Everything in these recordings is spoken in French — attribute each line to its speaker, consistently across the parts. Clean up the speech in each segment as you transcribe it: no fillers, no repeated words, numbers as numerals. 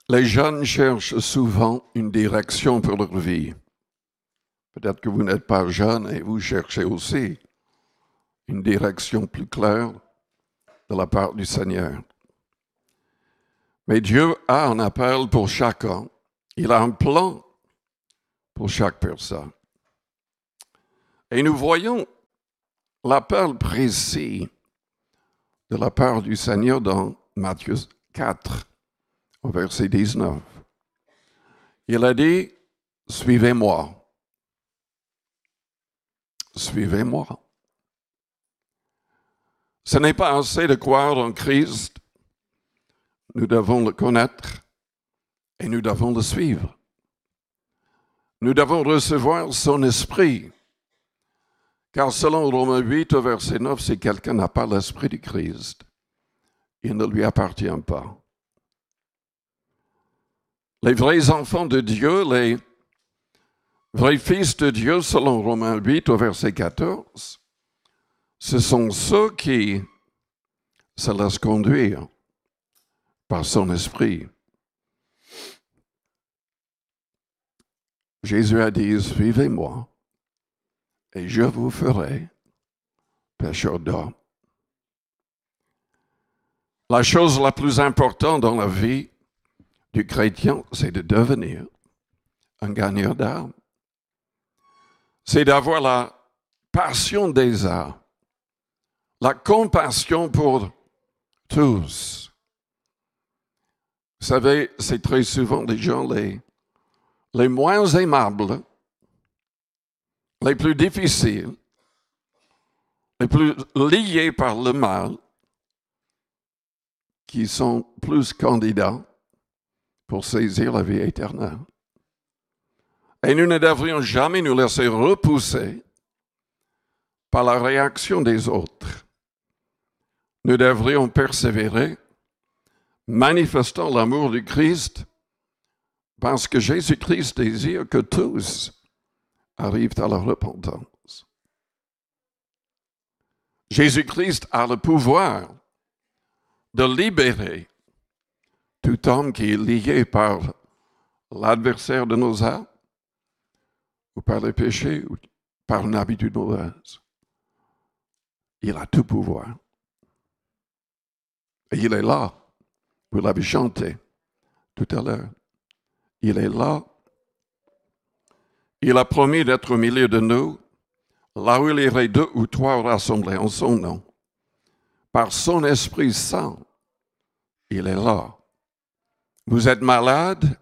Speaker 1: Les jeunes cherchent souvent une direction pour leur vie. Peut-être que vous n'êtes pas jeune et vous cherchez aussi une direction plus claire de la part du Seigneur. Mais Dieu a un appel pour chacun. Il a un plan pour chaque personne. Et nous voyons l'appel précis de la part du Seigneur dans Matthieu 4, au verset 19. Il a dit, « Suivez-moi. Suivez-moi. » Ce n'est pas assez de croire en Christ. Nous devons le connaître et nous devons le suivre. Nous devons recevoir son esprit. Car selon Romains 8, verset 9, si quelqu'un n'a pas l'esprit du Christ, il ne lui appartient pas. Les vrais enfants de Dieu, les vrais fils de Dieu, selon Romains 8, verset 14, ce sont ceux qui se laissent conduire par son esprit. Jésus a dit, « Suivez-moi, et je vous ferai pécheurs d'hommes. » La chose la plus importante dans la vie du chrétien, c'est de devenir un gagneur d'âme. C'est d'avoir la passion des âmes, la compassion pour tous. Vous savez, c'est très souvent des gens les moins aimables, les plus difficiles, les plus liés par le mal, qui sont plus candidats pour saisir la vie éternelle. Et nous ne devrions jamais nous laisser repousser par la réaction des autres. Nous devrions persévérer, manifestant l'amour du Christ, parce que Jésus-Christ désire que tous arrivent à la repentance. Jésus-Christ a le pouvoir de libérer tout homme qui est lié par l'adversaire de nos âmes, ou par les péchés, ou par une habitude mauvaise. Il a tout pouvoir. Et il est là. Vous l'avez chanté tout à l'heure. Il est là. Il a promis d'être au milieu de nous, là où il y aurait 2 ou 3 rassemblés en son nom. Par son Esprit Saint, il est là. Vous êtes malade,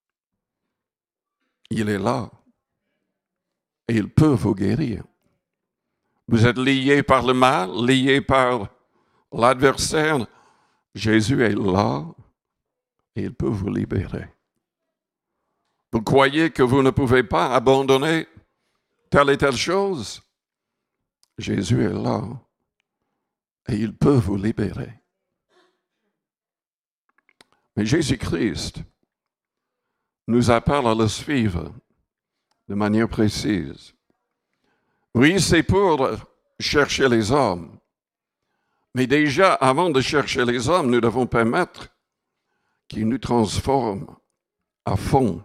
Speaker 1: il est là. Et il peut vous guérir. Vous êtes lié par le mal, lié par l'adversaire. Jésus est là et il peut vous libérer. Vous croyez que vous ne pouvez pas abandonner telle et telle chose? Jésus est là et il peut vous libérer. Mais Jésus-Christ nous appelle à le suivre de manière précise. Oui, c'est pour chercher les hommes. Mais déjà, avant de chercher les hommes, nous devons permettre qu'ils nous transforment à fond.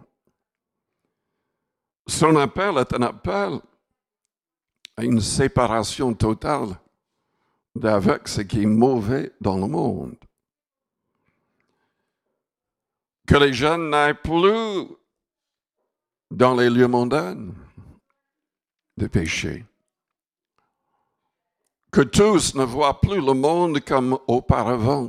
Speaker 1: Son appel est un appel à une séparation totale d'avec ce qui est mauvais dans le monde. Que les jeunes n'aillent plus dans les lieux mondains de péché. Que tous ne voient plus le monde comme auparavant.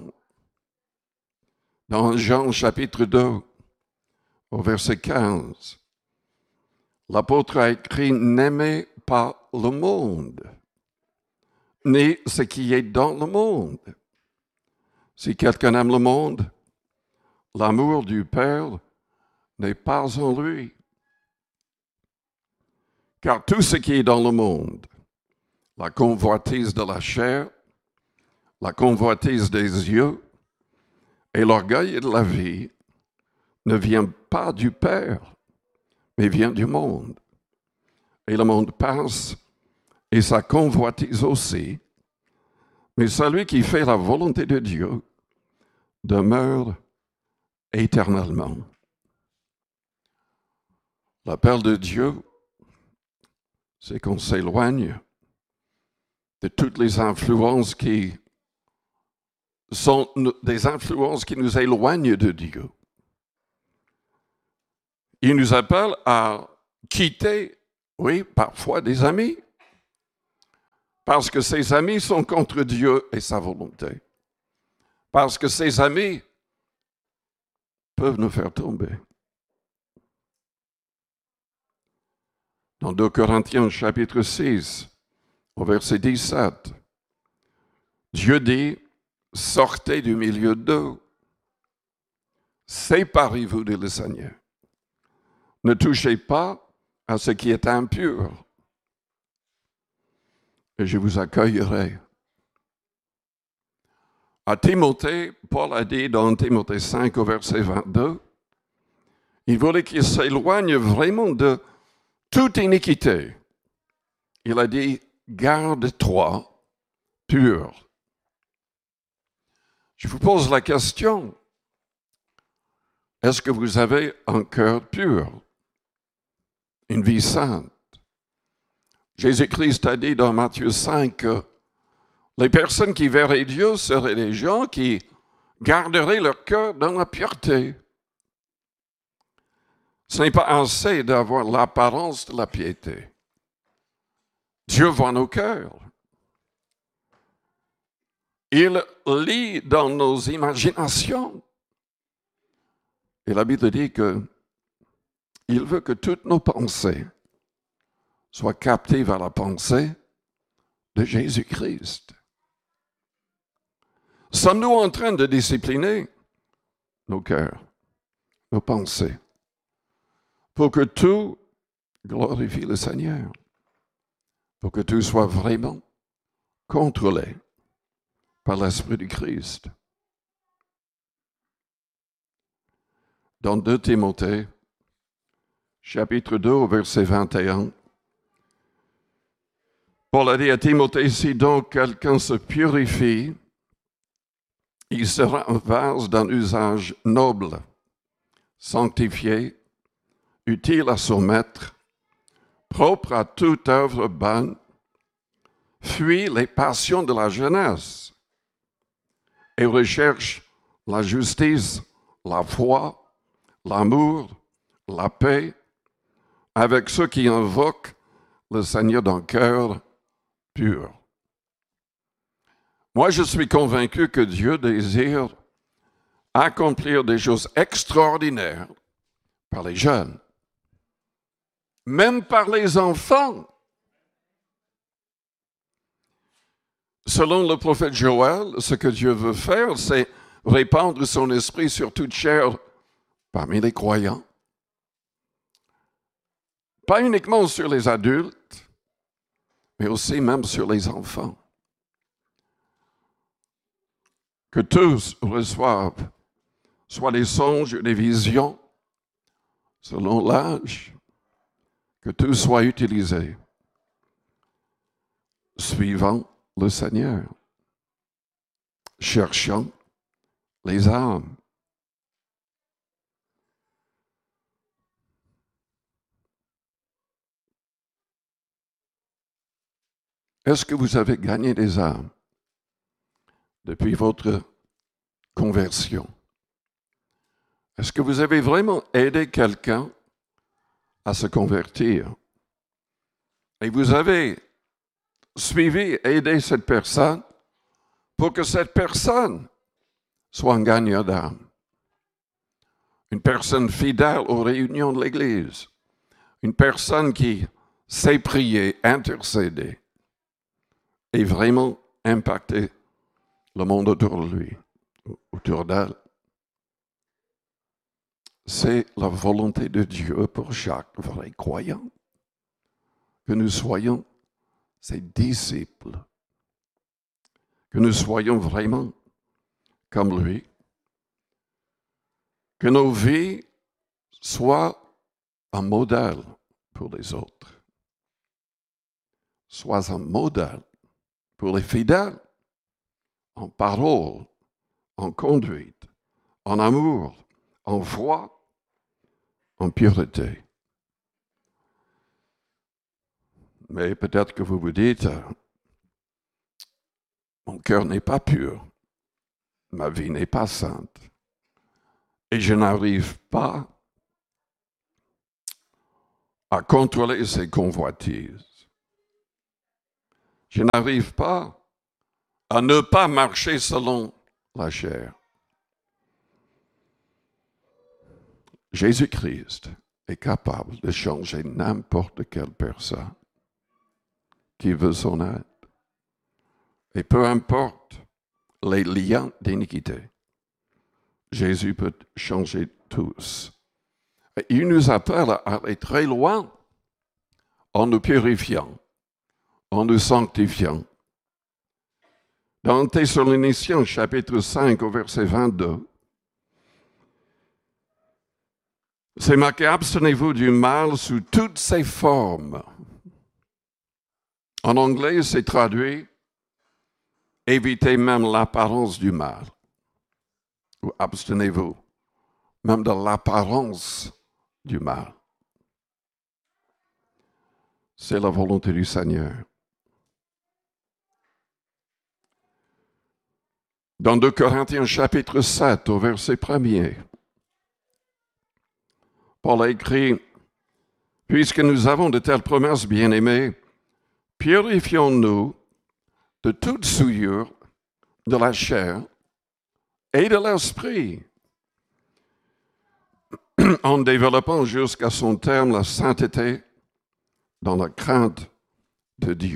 Speaker 1: Dans Jean chapitre 2, au verset 15, l'apôtre a écrit « N'aimez pas le monde, ni ce qui est dans le monde. Si quelqu'un aime le monde, l'amour du Père n'est pas en lui. Car tout ce qui est dans le monde, la convoitise de la chair, la convoitise des yeux et l'orgueil de la vie ne vient pas du Père, mais vient du monde. Et le monde passe et sa convoitise aussi. Mais celui qui fait la volonté de Dieu demeure éternellement. L'appel de Dieu, c'est qu'on s'éloigne de toutes les influences qui sont des influences qui nous éloignent de Dieu. Il nous appelle à quitter, oui, parfois des amis, parce que ces amis sont contre Dieu et sa volonté. Parce que ces amis peuvent nous faire tomber. Dans 2 Corinthiens chapitre 6, au verset 17, Dieu dit, sortez du milieu d'eux, séparez-vous de le Seigneur. Ne touchez pas à ce qui est impur, et je vous accueillerai. À Timothée, Paul a dit dans Timothée 5 au verset 22, il voulait qu'il s'éloigne vraiment de toute iniquité. Il a dit, garde-toi pur. Je vous pose la question, est-ce que vous avez un cœur pur, une vie sainte? Jésus-Christ a dit dans Matthieu 5 que les personnes qui verraient Dieu seraient des gens qui garderaient leur cœur dans la pureté. Ce n'est pas assez d'avoir l'apparence de la piété. Dieu voit nos cœurs. Il lit dans nos imaginations. Et la Bible dit qu'il veut que toutes nos pensées soient captées vers la pensée de Jésus-Christ. Sommes-nous en train de discipliner nos cœurs, nos pensées, pour que tout glorifie le Seigneur, pour que tout soit vraiment contrôlé par l'Esprit du Christ? Dans 2 Timothée, chapitre 2, verset 21, Paul a dit à Timothée, si donc quelqu'un se purifie, il sera un vase d'un usage noble, sanctifié, utile à son maître, propre à toute œuvre bonne, fuit les passions de la jeunesse et recherche la justice, la foi, l'amour, la paix, avec ceux qui invoquent le Seigneur d'un cœur pur. Moi, je suis convaincu que Dieu désire accomplir des choses extraordinaires par les jeunes, même par les enfants. Selon le prophète Joël, ce que Dieu veut faire, c'est répandre son esprit sur toute chair parmi les croyants. Pas uniquement sur les adultes, mais aussi même sur les enfants. Que tous reçoivent soit des songes, des visions, selon l'âge, que tout soit utilisé, suivant le Seigneur, cherchant les âmes. Est-ce que vous avez gagné des âmes depuis votre conversion? Est-ce que vous avez vraiment aidé quelqu'un à se convertir? Et vous avez suivi, aidé cette personne pour que cette personne soit un gagnant d'âme. Une personne fidèle aux réunions de l'Église. Une personne qui sait prier, intercéder et vraiment impacter le monde autour de lui, autour d'elle. C'est la volonté de Dieu pour chaque vrai croyant, que nous soyons ses disciples, que nous soyons vraiment comme lui, que nos vies soient un modèle pour les autres, soient un modèle pour les fidèles, en parole, en conduite, en amour, en foi, en pureté. Mais peut-être que vous vous dites, mon cœur n'est pas pur, ma vie n'est pas sainte, et je n'arrive pas à contrôler ses convoitises. Je n'arrive pas à ne pas marcher selon la chair. Jésus-Christ est capable de changer n'importe quelle personne qui veut son aide. Et peu importe les liens d'iniquité, Jésus peut changer tous. Et il nous appelle à aller très loin en nous purifiant, en nous sanctifiant. Dans Thessaloniciens, chapitre 5, au verset 22, c'est marqué « Abstenez-vous du mal sous toutes ses formes ». En anglais, c'est traduit « Évitez même l'apparence du mal » ou « Abstenez-vous même de l'apparence du mal ». C'est la volonté du Seigneur. Dans 2 Corinthiens chapitre 7, au verset 1er, Paul a écrit « Puisque nous avons de telles promesses, bien-aimés, purifions-nous de toute souillure de la chair et de l'esprit, en développant jusqu'à son terme la sainteté dans la crainte de Dieu. »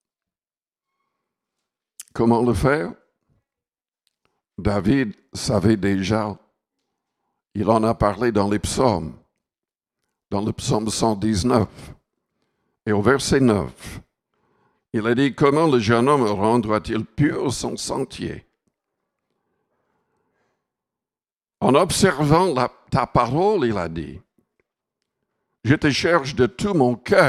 Speaker 1: Comment le faire? David savait déjà, il en a parlé dans les psaumes, dans le psaume 119. Et au verset 9, il a dit, « Comment le jeune homme rendra-t-il pur son sentier? En observant ta parole, il a dit, je te cherche de tout mon cœur. »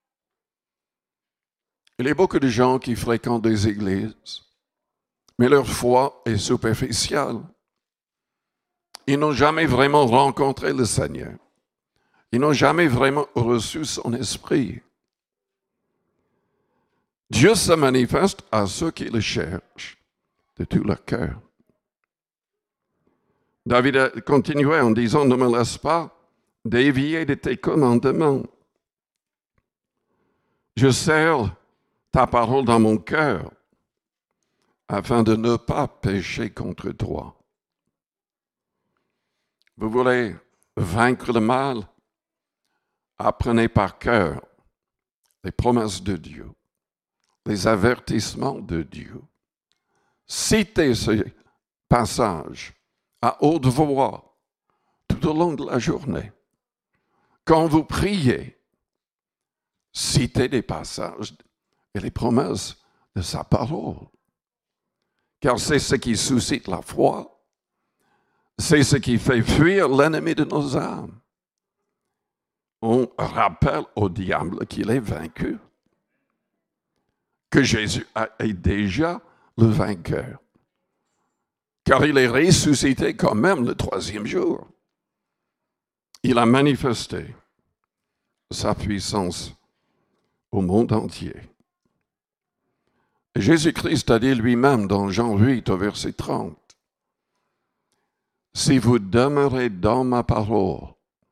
Speaker 1: Il y a beaucoup de gens qui fréquentent des églises, mais leur foi est superficielle. Ils n'ont jamais vraiment rencontré le Seigneur. Ils n'ont jamais vraiment reçu son esprit. Dieu se manifeste à ceux qui le cherchent de tout leur cœur. David a continué en disant, « Ne me laisse pas dévier de tes commandements. Je serre ta parole dans mon cœur afin de ne pas pécher contre toi. » Vous voulez vaincre le mal? Apprenez par cœur les promesses de Dieu, les avertissements de Dieu. Citez ce passage à haute voix tout au long de la journée. Quand vous priez, citez les passages et les promesses de sa parole. Car c'est ce qui suscite la foi. C'est ce qui fait fuir l'ennemi de nos âmes. On rappelle au diable qu'il est vaincu, que Jésus est déjà le vainqueur, car il est ressuscité quand même le troisième jour. Il a manifesté sa puissance au monde entier. Jésus-Christ a dit lui-même dans Jean 8 au verset 30, « Si vous demeurez dans ma parole,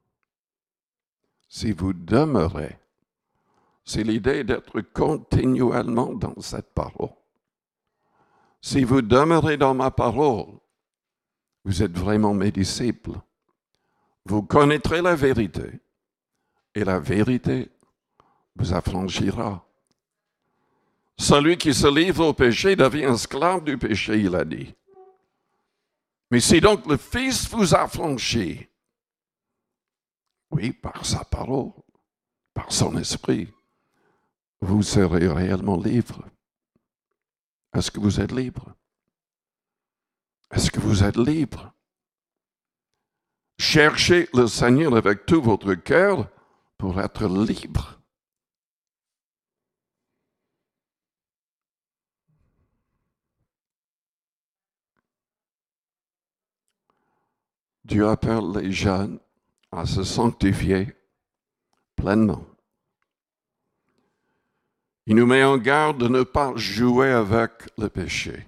Speaker 1: si vous demeurez, c'est l'idée d'être continuellement dans cette parole. Si vous demeurez dans ma parole, vous êtes vraiment mes disciples. Vous connaîtrez la vérité et la vérité vous affranchira. Celui qui se livre au péché devient esclave du péché, il a dit. Mais si donc le Fils vous affranchit, oui, par sa parole, par son esprit, vous serez réellement libre. Est-ce que vous êtes libre? Est-ce que vous êtes libre? Cherchez le Seigneur avec tout votre cœur pour être libre. Dieu appelle les jeunes à se sanctifier pleinement. Il nous met en garde de ne pas jouer avec le péché.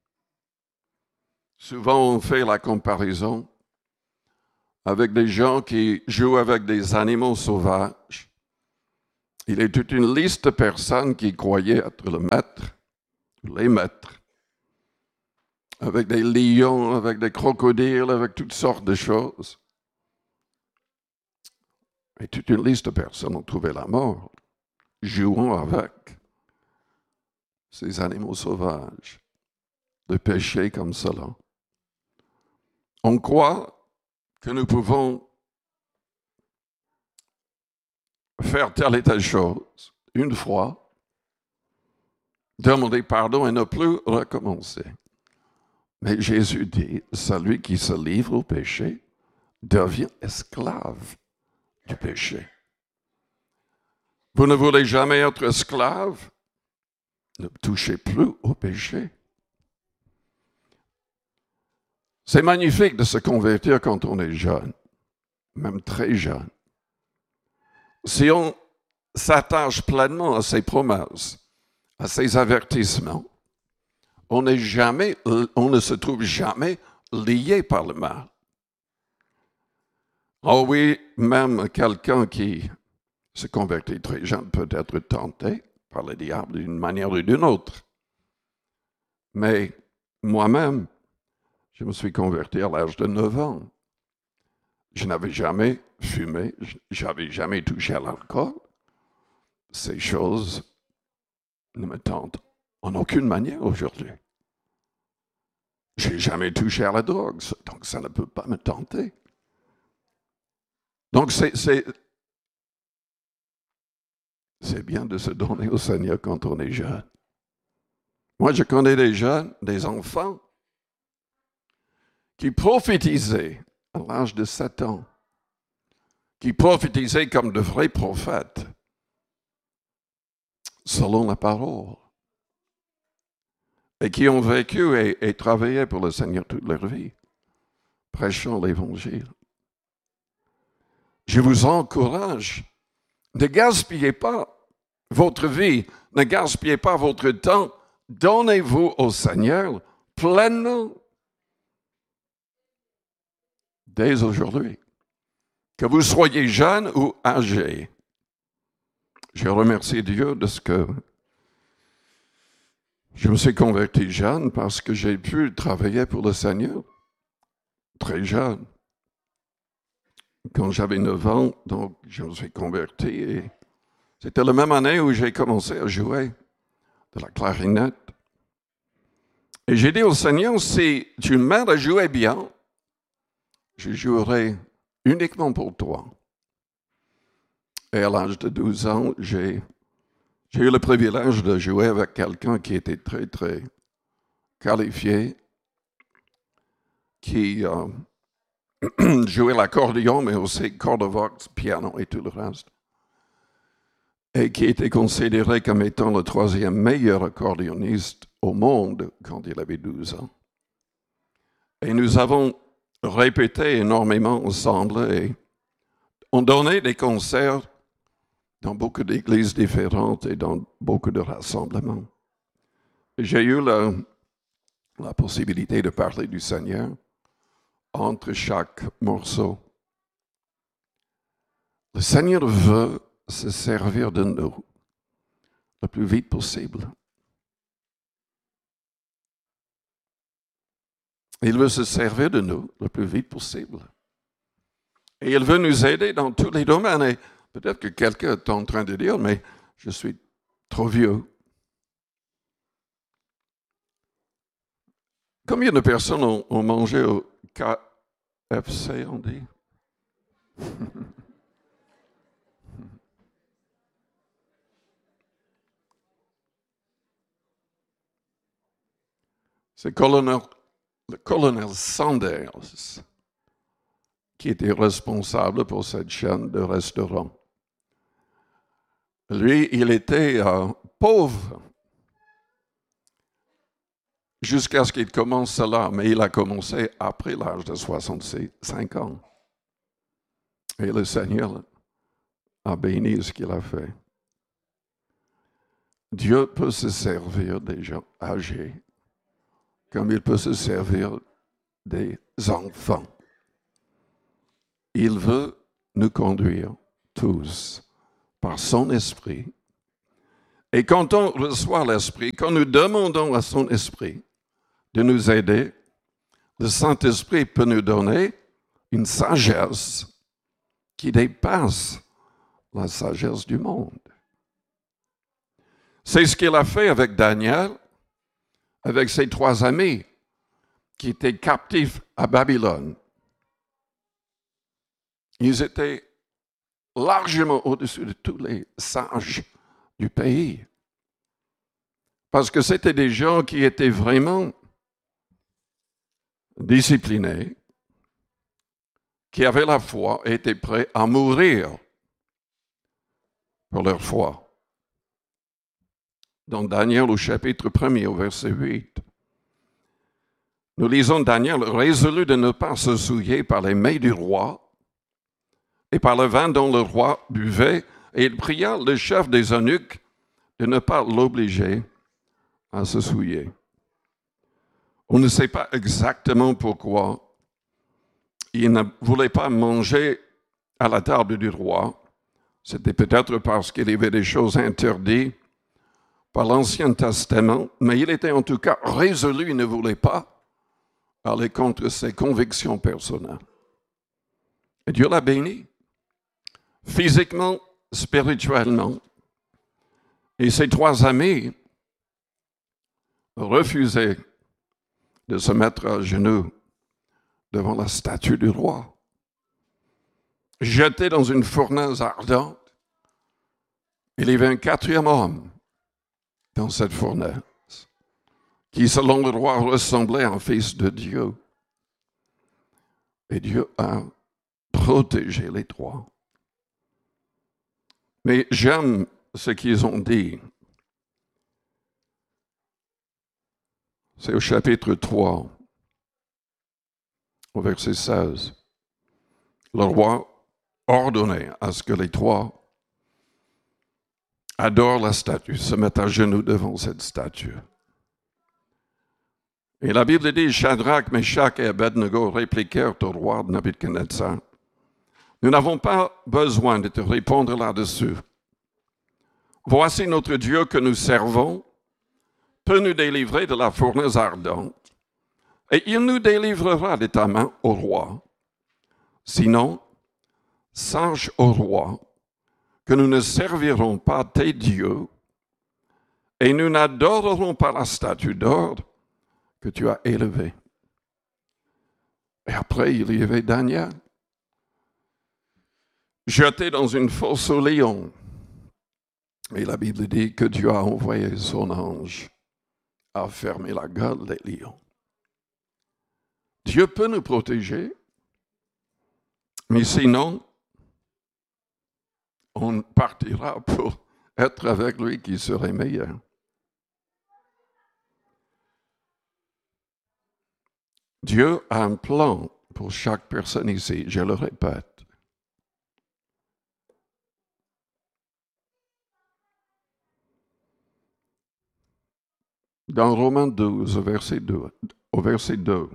Speaker 1: Souvent, on fait la comparaison avec des gens qui jouent avec des animaux sauvages. Il y a toute une liste de personnes qui croyaient être le maître, les maîtres, avec des lions, avec des crocodiles, avec toutes sortes de choses. Et toute une liste de personnes ont trouvé la mort, jouant avec ces animaux sauvages, le péché comme cela. On croit que nous pouvons faire telle et telle chose une fois, demander pardon et ne plus recommencer. Mais Jésus dit, celui qui se livre au péché devient esclave du péché. Vous ne voulez jamais être esclave? Ne touchez plus au péché. C'est magnifique de se convertir quand on est jeune, même très jeune. Si on s'attache pleinement à ses promesses, à ses avertissements, on ne se trouve jamais lié par le mal. Oh oui, même quelqu'un qui se convertit très jeune peut être tenté par le diable d'une manière ou d'une autre. Mais moi-même, je me suis converti à l'âge de 9 ans. Je n'avais jamais fumé, je n'avais jamais touché à l'alcool. Ces choses ne me tentent en aucune manière aujourd'hui. Je n'ai jamais touché à la drogue, donc ça ne peut pas me tenter. Donc c'est bien de se donner au Seigneur quand on est jeune. Moi, je connais des jeunes, des enfants, qui prophétisaient à l'âge de 7 ans, qui prophétisaient comme de vrais prophètes, selon la parole, et qui ont vécu et travaillé pour le Seigneur toute leur vie, prêchant l'Évangile. Je vous encourage, ne gaspillez pas votre vie, ne gaspillez pas votre temps, donnez-vous au Seigneur pleinement dès aujourd'hui. Que vous soyez jeune ou âgé. Je remercie Dieu de ce que je me suis converti jeune parce que j'ai pu travailler pour le Seigneur très jeune. Quand j'avais 9 ans, donc je me suis converti et c'était la même année où j'ai commencé à jouer de la clarinette. Et j'ai dit au Seigneur, si tu m'aides à jouer bien, je jouerai uniquement pour toi. Et à l'âge de 12 ans, j'ai eu le privilège de jouer avec quelqu'un qui était très, très qualifié, qui jouait l'accordéon, mais aussi corde voix, piano et tout le reste. Et qui était considéré comme étant le 3e meilleur accordéoniste au monde quand il avait 12 ans. Et nous avons répété énormément ensemble et on donnait des concerts dans beaucoup d'églises différentes et dans beaucoup de rassemblements. J'ai eu la possibilité de parler du Seigneur entre chaque morceau. Le Seigneur veut se servir de nous le plus vite possible. Il veut se servir de nous le plus vite possible. Et il veut nous aider dans tous les domaines. Et peut-être que quelqu'un est en train de dire, mais je suis trop vieux. Combien de personnes ont mangé au KFC, on dit? C'est le colonel Sanders qui était responsable pour cette chaîne de restaurants. Lui, il était pauvre. jusqu'à ce qu'il commence cela, mais il a commencé après l'âge de 65 ans. Et le Seigneur a béni ce qu'il a fait. Dieu peut se servir des gens âgés comme il peut se servir des enfants. Il veut nous conduire tous par son esprit. Et quand on reçoit l'esprit, quand nous demandons à son esprit de nous aider, le Saint-Esprit peut nous donner une sagesse qui dépasse la sagesse du monde. C'est ce qu'il a fait avec Daniel, avec ses 3 amis qui étaient captifs à Babylone. Ils étaient largement au-dessus de tous les sages du pays. Parce que c'était des gens qui étaient vraiment disciplinés, qui avaient la foi et étaient prêts à mourir pour leur foi. Dans Daniel au chapitre 1er, au verset 8, nous lisons Daniel résolu de ne pas se souiller par les mets du roi et par le vin dont le roi buvait, et il pria le chef des eunuques de ne pas l'obliger à se souiller. On ne sait pas exactement pourquoi il ne voulait pas manger à la table du roi. C'était peut-être parce qu'il y avait des choses interdites par l'Ancien Testament, mais il était en tout cas résolu, il ne voulait pas aller contre ses convictions personnelles. Et Dieu l'a béni, physiquement, spirituellement. Et ses 3 amis refusaient de se mettre à genoux devant la statue du roi. Jetés dans une fournaise ardente, il y avait un 4e homme dans cette fournaise, qui, selon le roi, ressemblait à un fils de Dieu. Et Dieu a protégé les 3. Mais j'aime ce qu'ils ont dit. C'est au chapitre 3, au verset 16. Le roi ordonnait à ce que les 3 adorent la statue, se mettent à genoux devant cette statue. Et la Bible dit, Shadrach, Meshach et Abednego répliquèrent au roi de Nabuchodonosor, nous n'avons pas besoin de te répondre là-dessus. Voici notre Dieu que nous servons, peut nous délivrer de la fournaise ardente, et il nous délivrera de ta main au roi. Sinon, sache au roi que nous ne servirons pas tes dieux, et nous n'adorerons pas la statue d'or que tu as élevée. Et après, il y avait Daniel, jeté dans une fosse aux lions. Et la Bible dit que Dieu a envoyé son ange à fermer la gueule des lions. Dieu peut nous protéger, mais sinon, on partira pour être avec lui qui serait meilleur. Dieu a un plan pour chaque personne ici, je le répète. Dans Romains 12, au verset 2,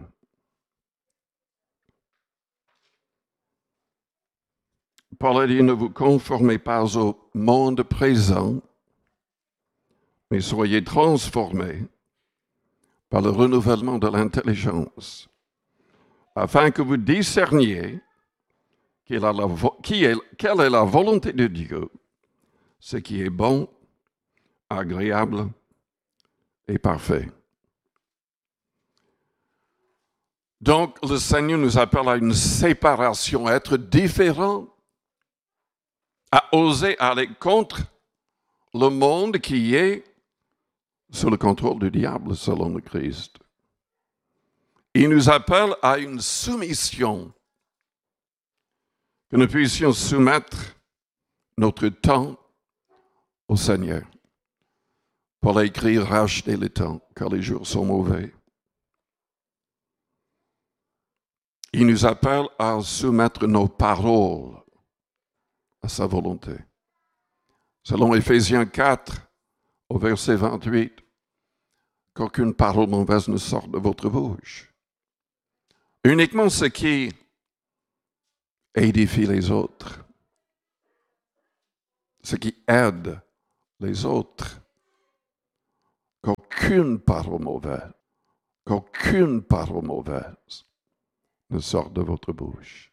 Speaker 1: Paul a dit, ne vous conformez pas au monde présent, mais soyez transformés par le renouvellement de l'intelligence, afin que vous discerniez quelle est la volonté de Dieu, ce qui est bon, agréable et parfait. Donc, le Seigneur nous appelle à une séparation, à être différent, à oser aller contre le monde qui est sous le contrôle du diable, selon le Christ. Il nous appelle à une soumission, que nous puissions soumettre notre temps au Seigneur. Paul a écrit, rachetez le temps, car les jours sont mauvais. Il nous appelle à soumettre nos paroles à sa volonté. Selon Éphésiens 4, au verset 28, qu'aucune parole mauvaise ne sorte de votre bouche. Uniquement ce qui édifie les autres, ce qui aide les autres. Qu'aucune parole mauvaise ne sorte de votre bouche.